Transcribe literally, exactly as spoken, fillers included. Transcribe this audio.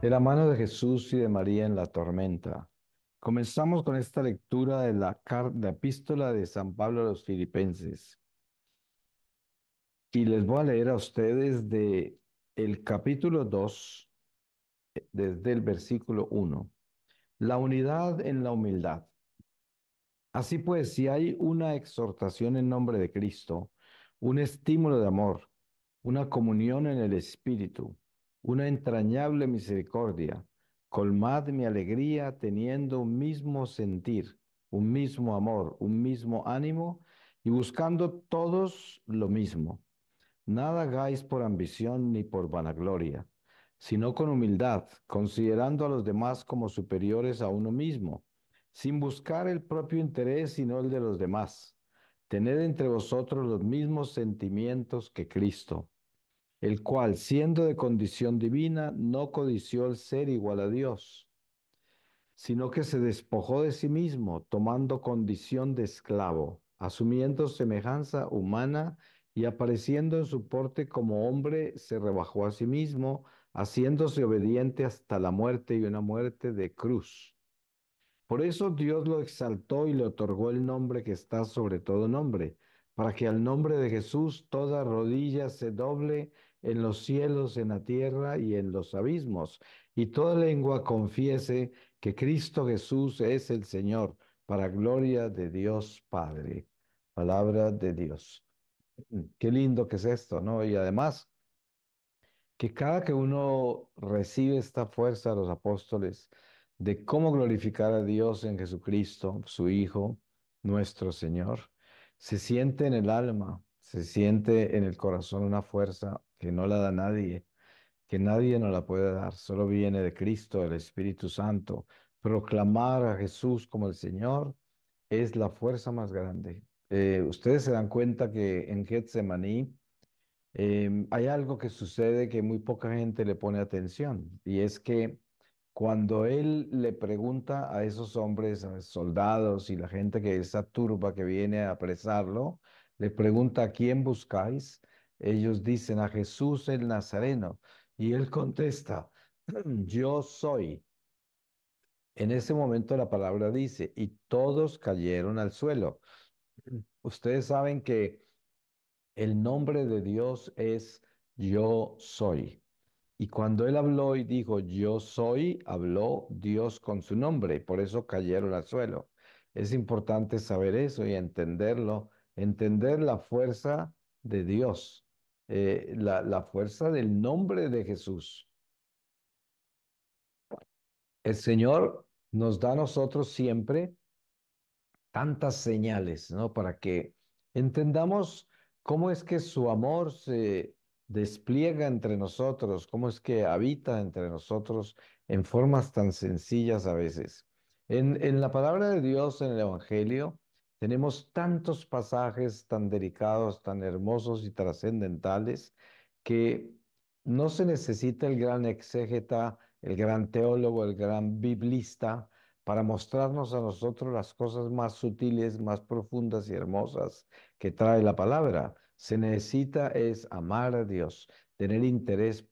De la mano de Jesús y de María en la tormenta. Comenzamos con esta lectura de la, car- la epístola de San Pablo a los Filipenses. Y les voy a leer a ustedes de el capítulo dos, desde el versículo uno. La unidad en la humildad. Así pues, si hay una exhortación en nombre de Cristo, un estímulo de amor, una comunión en el Espíritu, una entrañable misericordia, colmad mi alegría teniendo un mismo sentir, un mismo amor, un mismo ánimo y buscando todos lo mismo. Nada hagáis por ambición ni por vanagloria, sino con humildad, considerando a los demás como superiores a uno mismo, sin buscar el propio interés, sino el de los demás. Tened entre vosotros los mismos sentimientos que Cristo, el cual, siendo de condición divina, no codició el ser igual a Dios, sino que se despojó de sí mismo, tomando condición de esclavo, asumiendo semejanza humana y apareciendo en su porte como hombre, se rebajó a sí mismo, haciéndose obediente hasta la muerte y una muerte de cruz. Por eso Dios lo exaltó y le otorgó el nombre que está sobre todo nombre, para que al nombre de Jesús toda rodilla se doble en los cielos, en la tierra y en los abismos, y toda lengua confiese que Cristo Jesús es el Señor, para gloria de Dios Padre. Palabra de Dios. Qué lindo que es esto, ¿no? Y además que cada que uno recibe esta fuerza de los apóstoles de cómo glorificar a Dios en Jesucristo, su Hijo, nuestro Señor, se siente en el alma, se siente en el corazón una fuerza que no la da nadie, que nadie nos la puede dar, solo viene de Cristo, del Espíritu Santo. Proclamar a Jesús como el Señor es la fuerza más grande. Eh, ustedes se dan cuenta que en Getsemaní, Em, hay algo que sucede que muy poca gente le pone atención, y es que cuando él le pregunta a esos hombres, a soldados y la gente que esa turba que viene a apresarlo, le pregunta a quién buscáis, ellos dicen a Jesús el Nazareno, y él contesta, yo soy. En ese momento la palabra dice, y todos cayeron al suelo. Ustedes saben que el nombre de Dios es Yo soy. Y cuando él habló y dijo Yo soy, habló Dios con su nombre, por eso cayeron al suelo. Es importante saber eso y entenderlo, entender la fuerza de Dios, eh, la, la fuerza del nombre de Jesús. El Señor nos da a nosotros siempre tantas señales, ¿no? Para que entendamos cómo es que su amor se despliega entre nosotros, cómo es que habita entre nosotros en formas tan sencillas a veces. En, en la palabra de Dios, en el Evangelio, tenemos tantos pasajes tan delicados, tan hermosos y trascendentales, que no se necesita el gran exégeta, el gran teólogo, el gran biblista para mostrarnos a nosotros las cosas más sutiles, más profundas y hermosas que trae la palabra. Se necesita es amar a Dios, tener interés